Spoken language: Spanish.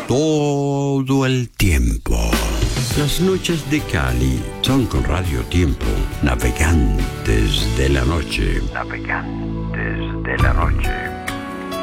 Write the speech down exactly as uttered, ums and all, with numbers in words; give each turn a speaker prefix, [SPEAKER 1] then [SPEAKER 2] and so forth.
[SPEAKER 1] todo el tiempo. Las noches de Cali son con Radio Tiempo, navegantes de la noche. Navegantes de la noche.